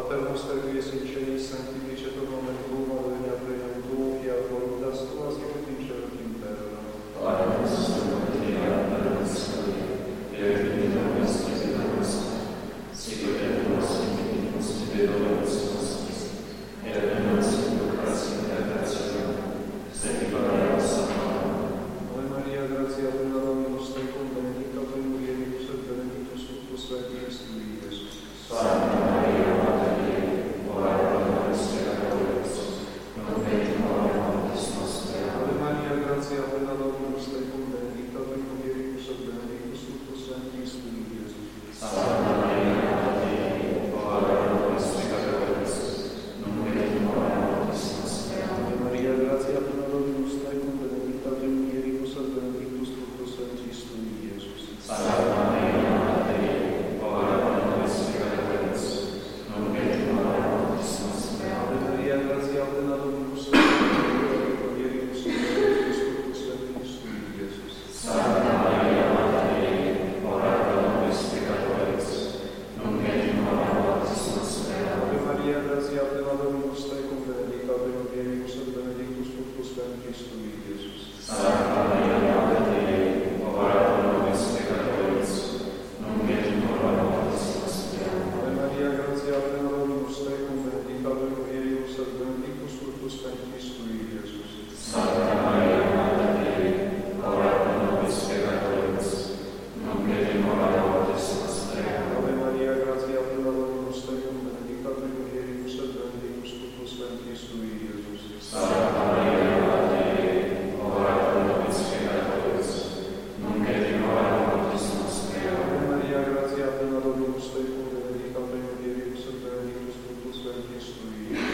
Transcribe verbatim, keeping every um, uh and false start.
Paternos Tervis in Celis sanctificetur nomen tuum, adveniat regnum tuum, fiat voluntas tua sicut in cielo et in terra. Pane nostrum quotidianum da nobis hodie, et dimitte nobis debita nostra, sicut et nos dimittimus debitores nostris, et ne nos inducas in tentationem, sed libera nos a malo. Ave Maria, gratia plena Dominus tecum, benedicta tu in mulieribus et benedictus fructus ventris tui, Iesus. Santa Maria, Mater Dei, ora pro nobis peccatoribus, nunc et in hora mortis nostrae. Ave Maria, gratia plena Dominus tecum, benedicta tu in mulieribus et benedictus fructus ventris tui, Iesus. Santa Maria, Mater Dei, ora pro nobis peccatoribus, nunc et in hora mortis nostrae. Ave Maria, gratia plena Dominus tecum, benedicta tu in mulieribus et benedictus fructus ventris tui, Iesus. Santa Maria, Mater Dei, ora pro nobis peccatoribus, nunc et in hora mortis nostrae. Ave Maria, gratia plena Dominus tecum, benedicta tu in mulieribus et benedictus fructus ventris tui, Iesus. Santa Maria, Mater Dei, ora pro nobis peccatoribus, nunc et in hora mortis nostrae. Ave Maria, gratia plena Dominus tecum, benedicta tu in mulieribus et benedictus fructus ventris tui, Iesus. Santa Maria, Mater Dei, ora pro nobis peccatoribus, nunc et in hora mortis nostrae. Ave Maria, gratia plena Dominus tecum, benedicta tu in mulieribus et benedictus fructus ventris tui, Iesus. Santa Maria, Mater Dei, ora pro nobis peccatoribus, nunc et in hora mortis nostrae. Ave Maria, gratia plena Dominus tecum, benedicta tu in mulieribus et benedictus fructus ventris tui, Iesus. Santa Maria, Mater Dei, ora pro nobis peccatoribus, nunc et in hora mortis nostrae. Ave Maria, gratia plena Dominus tecum, benedicta tu in mulieribus et benedictus fructus ventris tui, Iesus.